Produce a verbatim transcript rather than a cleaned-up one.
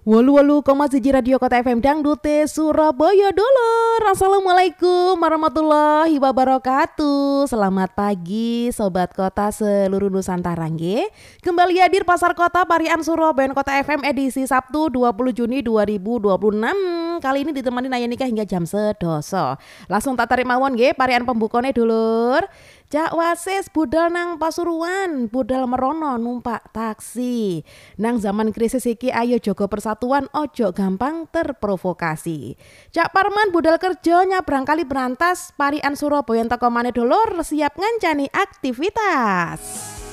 Walu walu koma siji Radio Kota F M Dangdute Surabaya dulur. Assalamualaikum warahmatullahi wabarakatuh. Selamat pagi sobat kota seluruh Nusantara nggih. Kembali hadir Pasar Kota Parian Surabaya Kota F M edisi Sabtu dua puluh Juni dua ribu dua puluh enam. Kali ini ditemani Naya Nikah hingga jam sedoso. Langsung tak tarik mawon nggih parian pembukane dulur. Cak Wasis budal nang Pasuruan, budal merono numpak taksi. Nang zaman krisis iki ayo jogo persatuan, ojo gampang terprovokasi. Cak Parman budal kerja nyabrang kali berantas, parian Surabaya teko maneh dulur siap ngancani aktivitas.